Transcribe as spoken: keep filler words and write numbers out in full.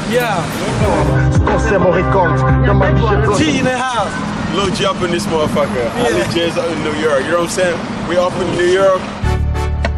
Yeah. G in the house. Lil G up in this motherfucker. Yeah. Ali J's up in New York. You know what I'm saying? We up in New York.